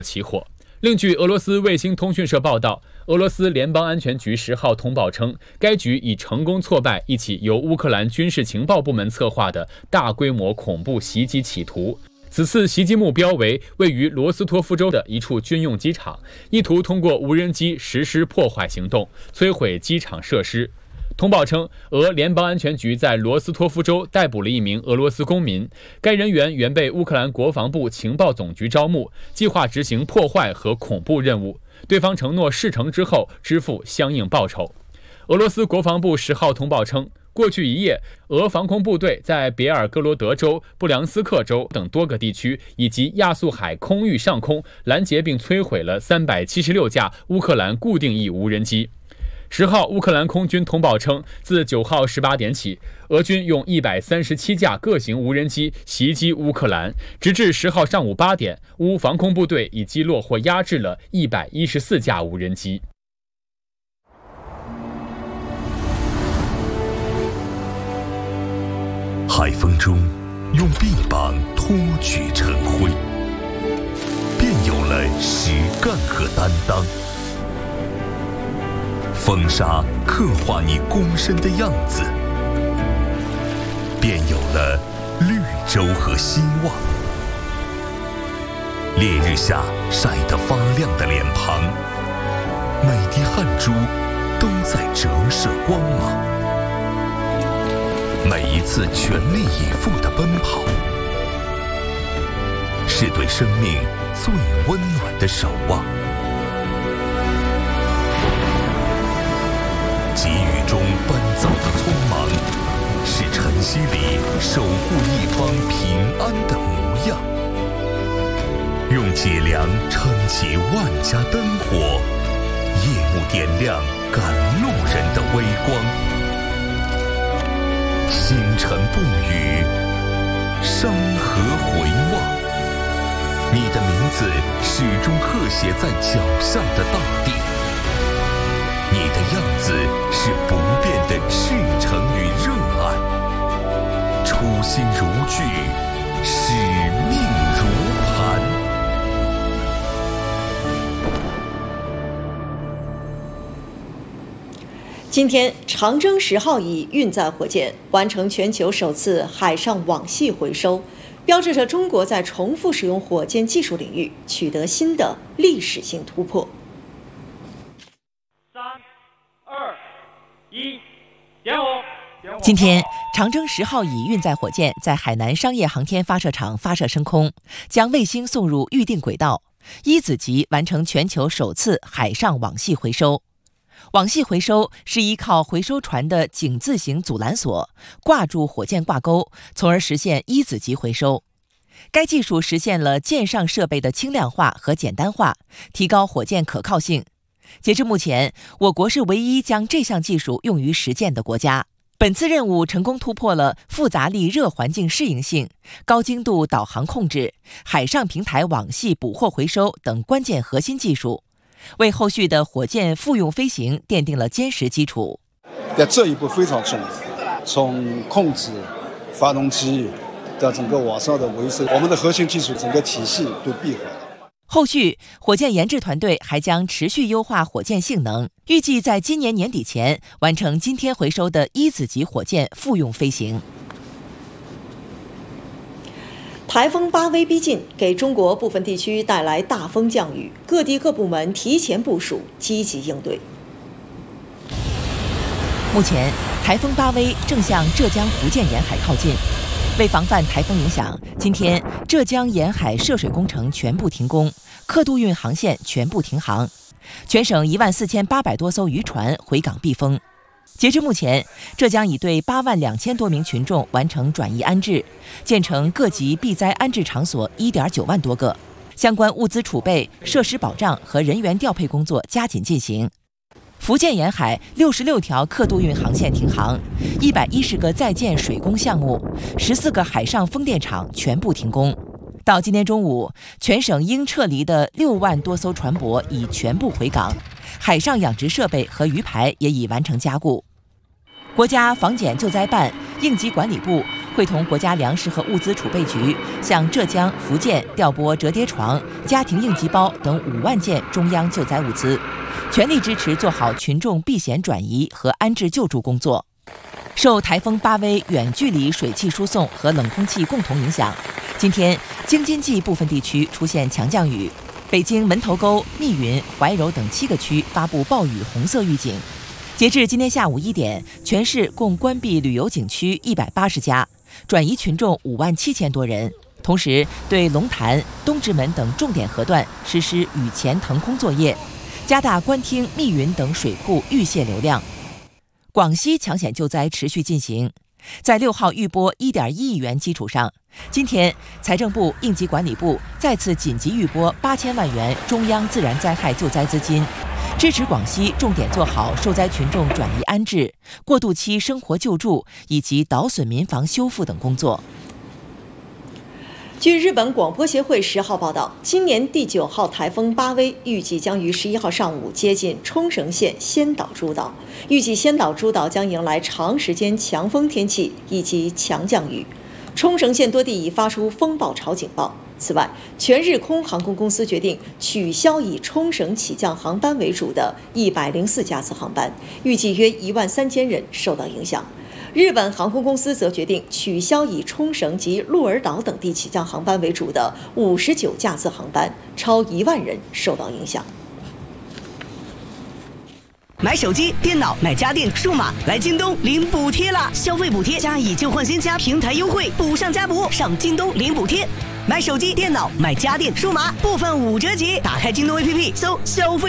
起火。另据俄罗斯卫星通讯社报道，俄罗斯联邦安全局10号通报称，该局已成功挫败一起由乌克兰军事情报部门策划的大规模恐怖袭击企图。此次袭击目标为位于罗斯托夫州的一处军用机场，意图通过无人机实施破坏行动，摧毁机场设施。通报称，俄联邦安全局在罗斯托夫州逮捕了一名俄罗斯公民，该人员原被乌克兰国防部情报总局招募，计划执行破坏和恐怖任务。对方承诺事成之后支付相应报酬。俄罗斯国防部10号通报称，过去一夜，俄防空部队在别尔哥罗德州、布良斯克州等多个地区以及亚速海空域上空拦截并摧毁了376架乌克兰固定翼无人机。10号，乌克兰空军通报称，自9号18点起，俄军用137架各型无人机袭击乌克兰，直至10号上午8点，乌防空部队已击落或压制了114架无人机。 海风中，用臂膀托举晨晖，便有了实干和担当。风沙刻画你躬身的样子，便有了绿洲和希望。烈日下晒得发亮的脸庞，每滴汗珠都在折射光芒。每一次全力以赴的奔跑，是对生命最温暖的守望。急雨中奔走的匆忙，是晨曦里守护一方平安的模样。用脊梁撑起万家灯火，夜幕点亮赶路人的微光。星辰不语，山河回望，你的名字始终刻写在脚下的大地。你的样子是不变的赤诚与热爱，初心如炬，使命如磐。 今天，长征10号乙运载火箭完成全球首次海上网系回收，标志着中国在重复使用火箭技术领域取得新的历史性突破。 今天，长征10号乙运载火箭在海南商业航天发射场发射升空，将卫星送入预定轨道，一子级完成全球首次海上网系回收。网系回收是依靠回收船的井字形阻拦索挂住火箭挂钩，从而实现一子级回收。该技术实现了舰上设备的轻量化和简单化，提高火箭可靠性。截至目前，我国是唯一将这项技术用于实践的国家。本次任务成功突破了复杂力热环境适应性、高精度导航控制、海上平台网系捕获回收等关键核心技术，为后续的火箭复用飞行奠定了坚实基础。 这一步非常重要，从控制、发动机到整个网上的维修，我们的核心技术整个体系都闭环。 后续，火箭研制团队还将持续优化火箭性能，预计在今年年底前完成今天回收的一子级火箭复用飞行。 台风巴威逼近，给中国部分地区带来大风降雨，各地各部门提前部署，积极应对。 目前，台风巴威正向浙江、福建沿海靠近。为防范台风影响，今天浙江沿海涉水工程全部停工，客渡运航线全部停航，全省14800多艘渔船回港避风。截至目前，浙江已对82000多名群众完成转移安置，建成各级避灾安置场所1.9万多个，相关物资储备、设施保障和人员调配工作加紧进行。福建沿海66条客渡运航线停航，110个在建水工项目，14个海上风电场全部停工。到今天中午，全省应撤离的6万多艘船舶已全部回港，海上养殖设备和鱼排也已完成加固。国家防检救灾办、应急管理部、 会同国家粮食和物资储备局向浙江、福建调拨折叠床、家庭应急包等5万件中央救灾物资，全力支持做好群众避险转移和安置救助工作。受台风巴威远距离水汽输送和冷空气共同影响，今天京津冀部分地区出现强降雨，北京门头沟、密云、怀柔等7个区发布暴雨红色预警。截至今天下午1点，全市共关闭旅游景区180家，转移群众5万7千多人。同时，对龙潭、东直门等重点河段实施雨前腾空作业，加大官厅、密云等水库预泄流量。广西抢险救灾持续进行，在6号预拨1.1亿元基础上，今天财政部、应急管理部再次紧急预拨8000万元中央自然灾害救灾资金，支持广西重点做好受灾群众转移安置、过渡期生活救助以及倒损民房修复等工作。 据日本广播协会10号报道，今年第9号台风巴威预计将于11号上午接近冲绳县仙岛诸岛，预计仙岛诸岛将迎来长时间强风天气以及强降雨。冲绳县多地已发出风暴潮警报。此外，全日空航空公司决定取消以冲绳起降航班为主的104架次航班，预计约13000人受到影响。日本航空公司则决定取消以冲绳及鹿儿岛等地起降航班为主的59架次航班，超1万人受到影响。 买手机、电脑、买家电、数码，来京东领补贴啦！消费补贴加以旧换新加平台优惠，补上加补，上京东领补贴。买手机、电脑、买家电、数码，部分5折起。打开京东 APP，搜消费